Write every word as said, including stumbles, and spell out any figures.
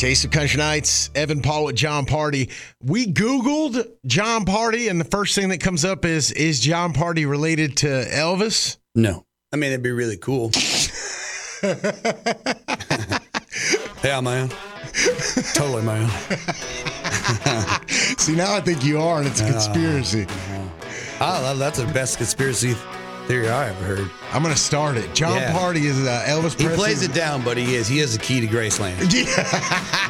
Taste of Country Nights, Evan Paul with John Party. We Googled John Party, and the first thing that comes up is, is John Party related to Elvis? No. I mean, it'd be really cool. Yeah, man. Totally, man. See, now I think you are, and it's a conspiracy. Oh, that's the best conspiracy theory I ever heard. I'm going to start it. John Yeah. Party is uh, Elvis Presley. He plays it down, but he is. He has the key to Graceland. Yeah.